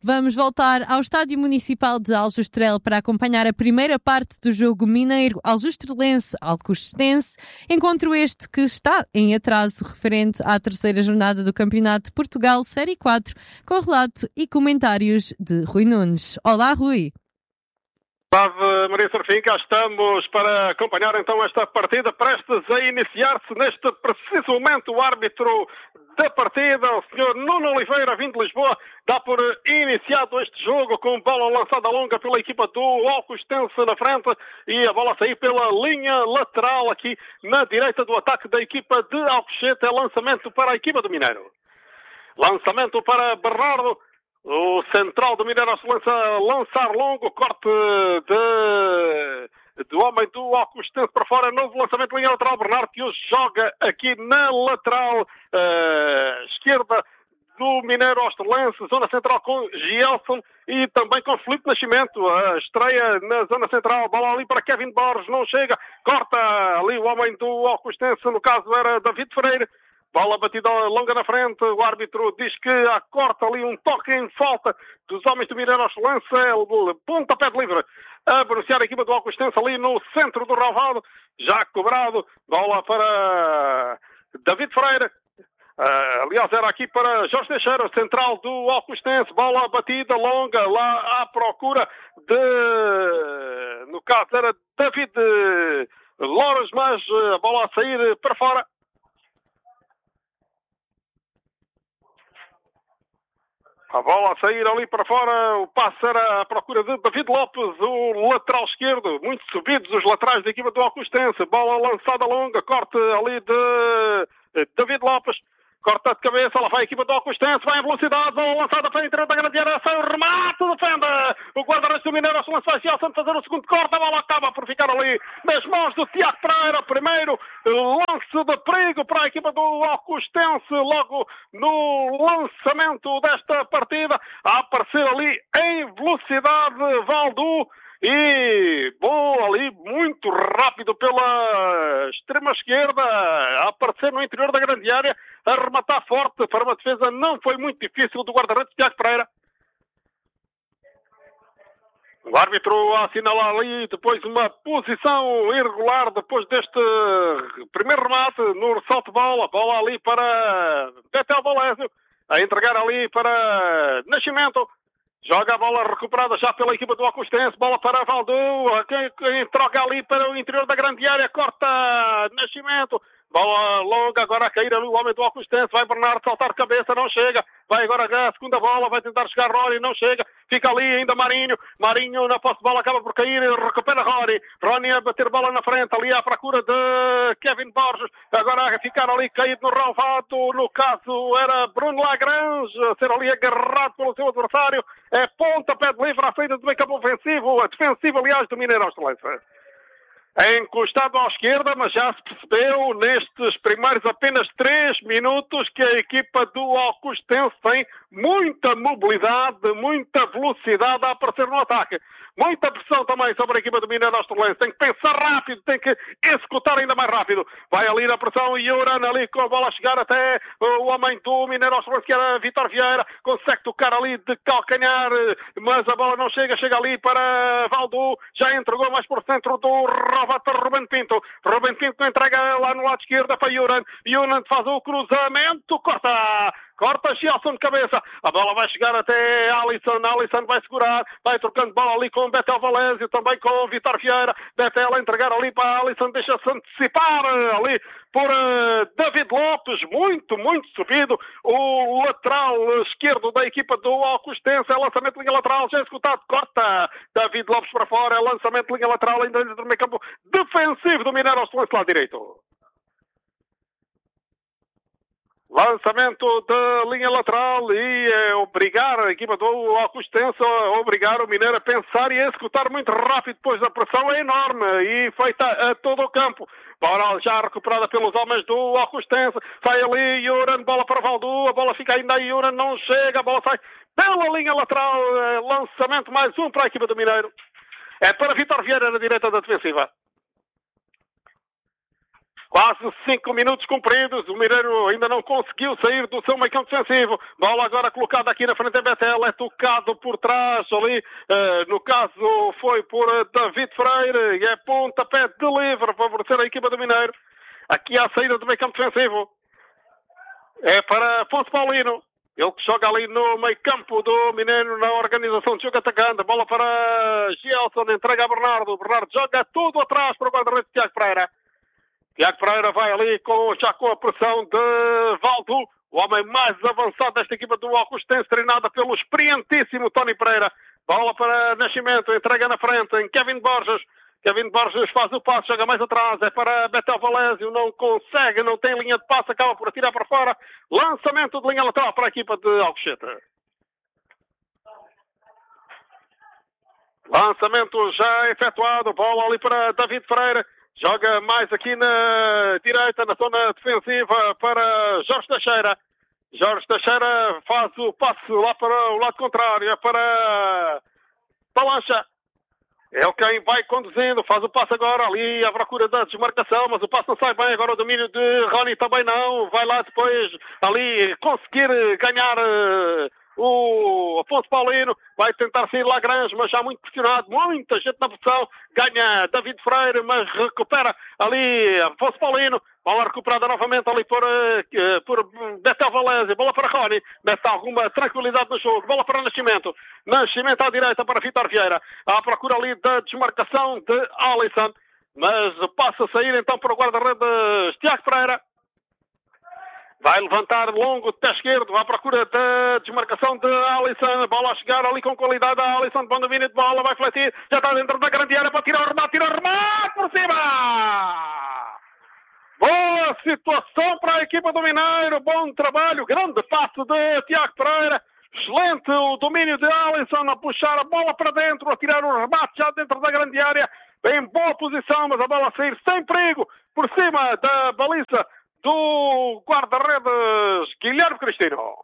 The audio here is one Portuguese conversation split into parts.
Vamos voltar ao Estádio Municipal de Aljustrel para acompanhar a primeira parte do jogo mineiro Aljustrelense-Alcostense. Encontro este que está em atraso referente à terceira jornada do Campeonato de Portugal Série 4, com relato e comentários de Rui Nunes. Olá, Rui. Salve, Maria Serafim, cá estamos para acompanhar então esta partida prestes a iniciar-se. Neste preciso momento, o árbitro da partida, o Sr. Nuno Oliveira, vindo de Lisboa, dá por iniciado este jogo com bola lançada longa pela equipa do Alcostense na frente e a bola a sair pela linha lateral aqui na direita do ataque da equipa de Alcochete. É lançamento para a equipa do Mineiro. Lançamento para Bernardo. O central do Mineiro a lançar longo, corte do homem do Alcostense para fora, novo lançamento de linha lateral, Bernardo que o joga aqui na lateral esquerda do Mineiro Ostelense, zona central com Gielson e também com Filipe Nascimento, a estreia na zona central, bola ali para Kevin Borges, não chega, corta ali o homem do Alcostense, no caso era David Freire. Bola batida longa na frente, o árbitro diz que há corta ali um toque em falta dos homens do Mineiro Ostelense, é pontapé de livre a beneficiar a equipa do Alcostense ali no centro do relvado, já cobrado, bola para David Freire. Aliás, era aqui para Jorge Teixeira, central do Alcostense, bola batida longa lá à procura no caso era David Louros, mas a bola a sair para fora. A bola a sair ali para fora, o passe era à procura de David Lopes, o lateral esquerdo, muito subidos os laterais da equipa do Alcostense, bola lançada longa, corte ali de David Lopes, corta de cabeça, lá vai a equipa do Alcostense, vai em velocidade, bola lançada para a interior da grande área, sai o remate, defende o guarda-redes do Mineiro, se lança Gielson fazer o segundo corte, a bola acaba por ficar ali nas mãos do Tiago Pereira, primeiro lance de perigo para a equipa do Alcostense, logo no lançamento desta partida, a aparecer ali em velocidade Valdu, e bom ali, muito rápido pela extrema esquerda, a aparecer no interior da grande área, a rematar forte para uma defesa não foi muito difícil do guarda-redes Tiago Pereira. O árbitro assinala ali depois uma posição irregular depois deste primeiro remate no ressalto de bola, bola ali para Betel Valésio, a entregar ali para Nascimento. Joga a bola recuperada já pela equipa do Alcostense, bola para Valdu, quem troca ali para o interior da grande área, corta Nascimento, bola longa agora a cair ali o homem do Alcostense, vai Bernardo saltar de cabeça, não chega, vai agora a segunda bola, vai tentar chegar Rory, não chega, fica ali ainda Marinho na posse de bola acaba por cair, recupera Rony a bater bola na frente, ali à procura de Kevin Borges, agora a ficar ali caído no relvado, no caso era Bruno Lagrange, a ser ali agarrado pelo seu adversário, é pontapé de livre à saída do meio campo ofensivo, a defensiva aliás do Mineiro Ostelense. É encostado à esquerda, mas já se percebeu nestes primeiros apenas 3 minutos que a equipa do Alcostense tem muita mobilidade, muita velocidade a aparecer no ataque. Muita pressão também sobre a equipa do Mineiro Ostelense. Tem que pensar rápido, tem que executar ainda mais rápido. Vai ali na pressão e Uran ali com a bola a chegar até o homem do Mineiro Ostelense, que era Vítor Vieira. Consegue tocar ali de calcanhar, mas a bola não chega. Chega ali para Valdu. Já entregou mais por centro do Rovat para Ruben Pinto. Ruben Pinto entrega lá no lado esquerdo para Uran. Uran faz o cruzamento. Corta Gielson de cabeça. A bola vai chegar até Alisson. Alisson vai segurar. Vai trocando bola ali com Betel Valésio. Também com Vítor Vieira. Betel a entregar ali para Alisson. Deixa-se antecipar ali por David Lopes. Muito subido. O lateral esquerdo da equipa do Alcostense. É lançamento de linha lateral. Já executado. Corta David Lopes para fora. É lançamento de linha lateral ainda dentro do meio campo defensivo do Mineiro Ostelense lá direito. Lançamento da linha lateral e obrigar a equipa do Alcostense a obrigar o Mineiro a pensar e a executar muito rápido, pois a pressão é enorme e feita a todo o campo. Bola já recuperada pelos homens do Alcostense, sai ali Uran, bola para Valdu, a bola fica ainda aí, Uran não chega, a bola sai pela linha lateral, lançamento mais um para a equipa do Mineiro. É para Vítor Vieira na direita da defensiva. Quase 5 minutos cumpridos. O Mineiro ainda não conseguiu sair do seu meio-campo defensivo. Bola agora colocada aqui na frente da Betel. É tocado por trás ali. No caso foi por David Freire. E é pontapé de livre para favorecer a equipa do Mineiro. Aqui à saída do meio-campo defensivo. É para Afonso Paulino. Ele que joga ali no meio-campo do Mineiro na organização de jogo atacante. Bola para Gelson. Entrega a Bernardo. Bernardo joga tudo atrás para o guarda-redes Tiago Pereira. Tiago Pereira vai ali já com a pressão de Valdo, o homem mais avançado desta equipa do Augustense, treinada pelo experientíssimo Tony Pereira. Bola para Nascimento, entrega na frente em Kevin Borges. Kevin Borges faz o passe, joga mais atrás, é para Betel Valésio, não consegue, não tem linha de passe, acaba por atirar para fora. Lançamento de linha lateral para a equipa de Alcochete. Lançamento já efetuado, bola ali para David Freire. Joga mais aqui na direita, na zona defensiva, para Jorge Teixeira. Jorge Teixeira faz o passe lá para o lado contrário, é para Palancha. É o quem vai conduzindo, faz o passe agora ali à procura da desmarcação, mas o passe não sai bem, agora o domínio de Rony também não. Vai lá depois ali conseguir ganhar o Afonso Paulino, vai tentar sair Lagrange, mas já muito pressionado, muita gente na pressão, ganha David Freire, mas recupera ali Afonso Paulino, bola recuperada novamente ali por Betel Valésia, bola para Rony, mete alguma tranquilidade no jogo, bola para Nascimento, Nascimento à direita para Vítor Vieira, à procura ali da desmarcação de Alisson, mas passa a sair então para o guarda-redes Tiago Pereira. Vai levantar longo de pé esquerdo à procura da desmarcação de Alisson. Bola a chegar ali com qualidade a Alisson. Bom domínio de bola, vai fletir. Já está dentro da grande área para tirar o remate. Tira o remate por cima! Boa situação para a equipa do Mineiro. Bom trabalho. Grande passe de Tiago Pereira. Excelente o domínio de Alisson a puxar a bola para dentro, a tirar o remate já dentro da grande área. Em boa posição, mas a bola a sair sem perigo por cima da baliza do guarda-redes Guilherme Cristino.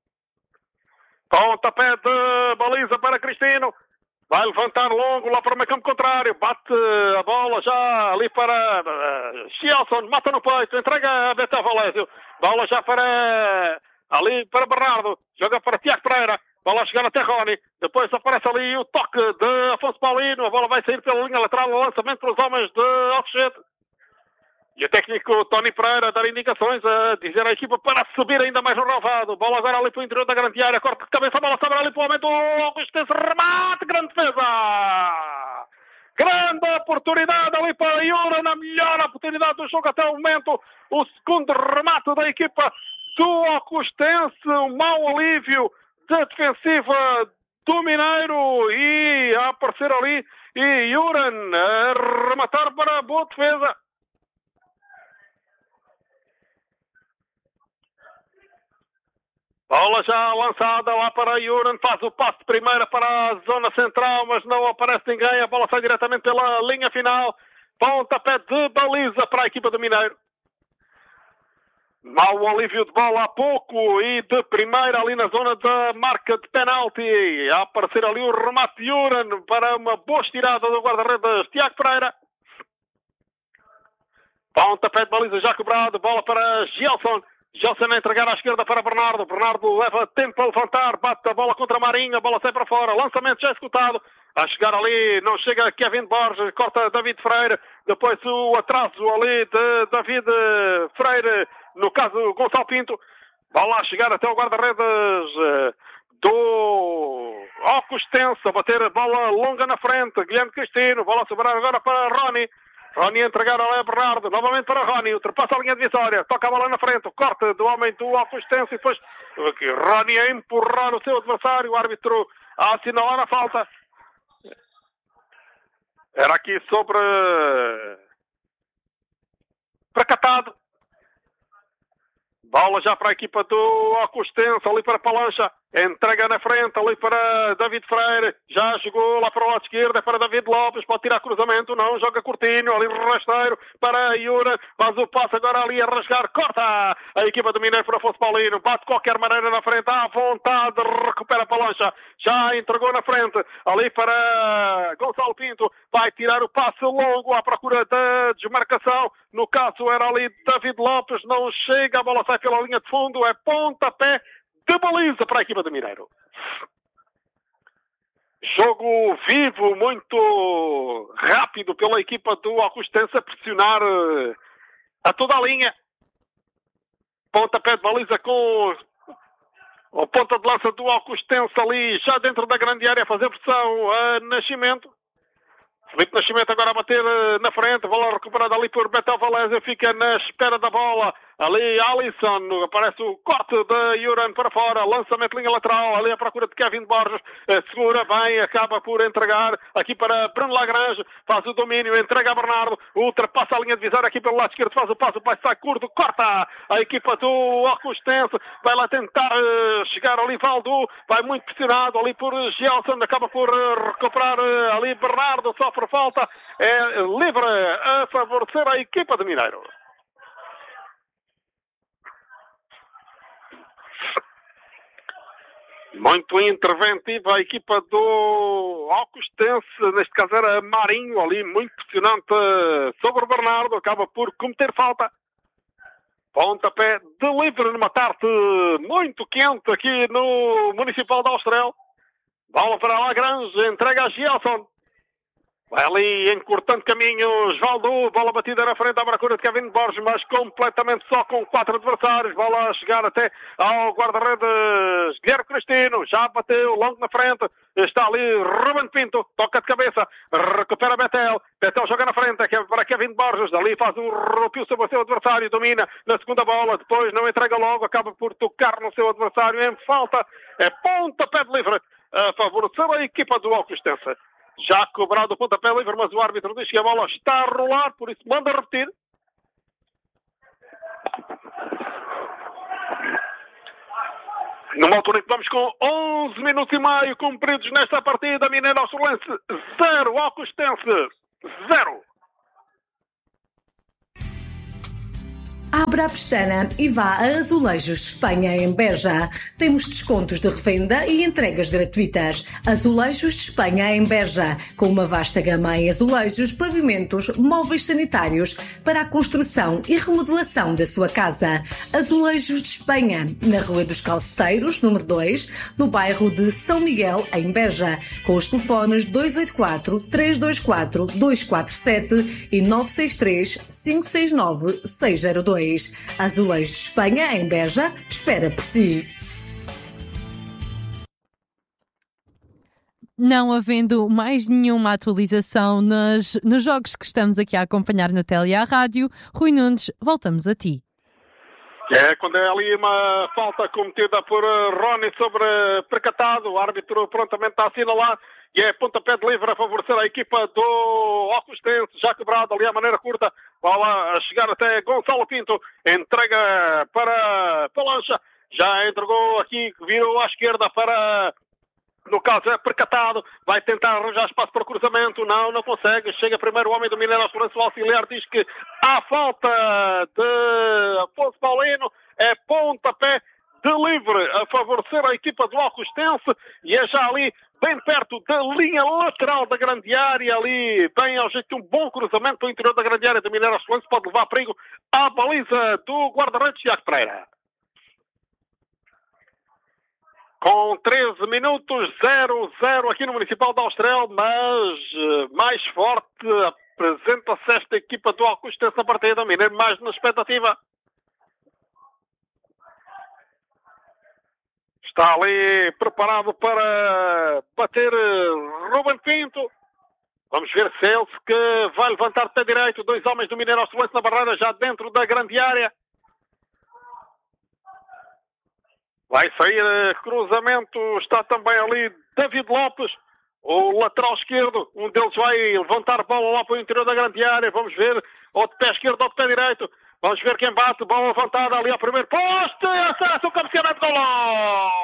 Pontapé de baliza para Cristino. Vai levantar longo lá para o meio campo contrário. Bate a bola já ali para Gelson. Mata no peito. Entrega a Betel Valésio. Bola já para ali para Bernardo. Joga para Tiago Pereira. Bola a chegar até Rony. Depois aparece ali o toque de Afonso Paulino. A bola vai sair pela linha lateral. O lançamento para os homens de Alcochete. E o técnico Tony Pereira dar indicações a dizer à equipa para subir ainda mais no relvado. Bola agora ali para o interior da grande área. Corte de cabeça, a bola sobra ali para o aumento. Augustense, remate, grande defesa. Grande oportunidade ali para Iura, na melhor oportunidade do jogo até o momento. O segundo remate da equipa do Augustense. Um mau alívio da defensiva do Mineiro. E a aparecer ali e Iuran a rematar para a boa defesa. Bola já lançada lá para Iuran, faz o passe de primeira para a zona central, mas não aparece ninguém, a bola sai diretamente pela linha final, pontapé de baliza para a equipa do Mineiro. Mau alívio de bola há pouco e de primeira ali na zona da marca de penalti, a aparecer ali o remate de Iuran para uma boa estirada do guarda-redes Tiago Pereira. Pontapé de baliza já cobrado, bola para Gelson. Gelson a entregar à esquerda para Bernardo. Bernardo leva tempo a levantar, bate a bola contra Marinho, a bola sai para fora, lançamento já executado. A chegar ali, não chega Kevin Borges, corta David Freire. Depois o atraso ali de David Freire, no caso Gonçalo Pinto. Bola a chegar até o guarda-redes do Augustense, a bater a bola longa na frente. Guilherme Cristino, bola a sobrar agora para Rony. Rony a entregar a Bernardo, novamente para Rony, ultrapassa a linha divisória, toca a bola na frente, o corte do homem do Augustense e depois Rony a empurrar o seu adversário, o árbitro a assinalar a falta. Era aqui sobre Catado. Bola já para a equipa do Augustense, ali para Palancha. entrega na frente ali para David Freire, já jogou lá para o lado esquerdo, é para David Lopes, pode tirar cruzamento, não, joga curtinho, ali rasteiro para Yura, faz o passo agora ali a rasgar, corta a equipa do Mineiro para Afonso Paulino, bate de qualquer maneira na frente, à vontade, recupera a Palancha, já entregou na frente, ali para Gonçalo Pinto, vai tirar o passe longo à procura da desmarcação, no caso era ali David Lopes, não chega, a bola sai pela linha de fundo, é pontapé de baliza para a equipa do Mineiro. Jogo vivo, muito rápido pela equipa do Alcostense a pressionar a toda a linha. Pontapé de baliza com o ponta de lança do Alcostense ali já dentro da grande área a fazer pressão a Nascimento. Felipe Nascimento agora a bater na frente, bola recuperada ali por Betel Valézia, fica na espera da bola, ali Alisson, aparece o corte de Yuran para fora, lançamento de linha lateral, ali à procura de Kevin Borges, segura bem, acaba por entregar aqui para Bruno Lagrange, faz o domínio, entrega a Bernardo, ultrapassa a linha divisória aqui pelo lado esquerdo, faz o passo, sai curto, corta a equipa do Alcostense, vai lá tentar chegar ali Valdo, vai muito pressionado ali por Gelson, acaba por recuperar ali Bernardo, sofre falta, é livre a favorecer a equipa de Mineiro. Muito interventiva a equipa do Alcostense, neste caso era Marinho, ali muito pressionante sobre o Bernardo, acaba por cometer falta. Pontapé de livre numa tarde muito quente aqui no Municipal de Austral. Bola para Lagrange, entrega a Gelson. Vai ali encurtando caminhos, Valdo, bola batida na frente à procura de Kevin Borges, mas completamente só com 4 adversários, bola a chegar até ao guarda-redes Guilherme Cristino, já bateu longo na frente, está ali Ruben Pinto, toca de cabeça, recupera Betel, Betel joga na frente para Kevin Borges, ali faz um rupio sobre o seu adversário, domina na segunda bola, depois não entrega logo, acaba por tocar no seu adversário em falta, é pontapé de livre a favorecer a equipa do Alcostense. Já cobrado o pontapé livre, mas o árbitro diz que a bola está a rolar, por isso manda repetir. Numa altura em que vamos com 11 minutos e meio cumpridos nesta partida, Mineiro Alcostense 0, Alcostense 0. Abra a pestana e vá a Azulejos de Espanha, em Beja. Temos descontos de revenda e entregas gratuitas. Azulejos de Espanha, em Beja, com uma vasta gama em azulejos, pavimentos, móveis sanitários para a construção e remodelação da sua casa. Azulejos de Espanha, na Rua dos Calceteiros, número 2, no bairro de São Miguel, em Beja, com os telefones 284-324-247 e 963-569-602. Azulejos de Espanha, em Beja, espera por si. Não havendo mais nenhuma atualização nos jogos que estamos aqui a acompanhar na tele e à rádio, Rui Nunes, voltamos a ti. É quando é ali uma falta cometida por Rony sobre Percatado, o árbitro prontamente está a assinalar e é pontapé de livre a favorecer a equipa do Alcostense, já quebrado ali à maneira curta, bola a chegar até Gonçalo Pinto, entrega para Palancha, já entregou aqui, virou à esquerda para, no caso é Percatado, vai tentar arranjar espaço para cruzamento, não consegue, chega primeiro o homem do Mineiro Alcostense, o auxiliar diz que há falta de Afonso Paulino, é pontapé de livre a favorecer a equipa do Alcostense e é já ali bem perto da linha lateral da grande área, ali bem ao jeito de um bom cruzamento do interior da grande área do Mineiro Alcostense, pode levar perigo à baliza do guarda-redes Tiago Pereira. Com 13 minutos, 0-0 aqui no Municipal de Austral, mas mais forte apresenta-se esta equipa do Alcostense na partida, Mineiro mais na expectativa. Está ali preparado para bater Ruben Pinto. Vamos ver se ele que vai levantar de pé direito. 2 homens do Mineiro Alcostense na barreira, já dentro da grande área. Vai sair cruzamento. Está também ali David Lopes, o lateral esquerdo. Um deles vai levantar bola lá para o interior da grande área. Vamos ver, ou de pé esquerdo ou de pé direito. Vamos ver quem bate. Bola levantada ali ao primeiro poste. Acerta o cabeceamento, gol!